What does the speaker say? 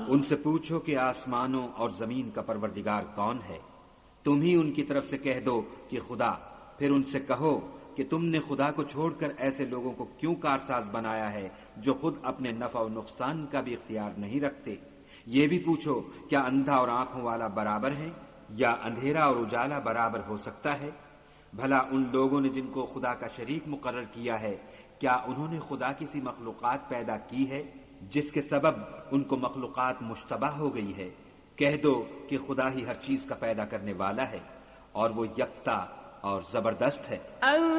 उनसे पूछो कि आसमानों और जमीन का परवरदिगार कौन है, तुम ही उनकी तरफ से कह दो कि खुदा। फिर उनसे कहो कि तुमने खुदा को छोड़कर ऐसे लोगों को क्यों कारसाज बनाया है जो खुद अपने नफा और नुकसान का भी इख्तियार नहीं रखते। ये भी पूछो, क्या अंधा और आंखों वाला बराबर है, या अंधेरा और उजाला बराबर हो सकता है? भला उन लोगों ने जिनको खुदा का शरीक मुकर्रर किया है, क्या उन्होंने खुदा की सी मखलूक़ात पैदा की है जिसके सबब उनको मखलूक़ात मुश्तबा हो गई है? कह दो कि खुदा ही हर चीज का पैदा करने वाला है और वो यकता और जबरदस्त है।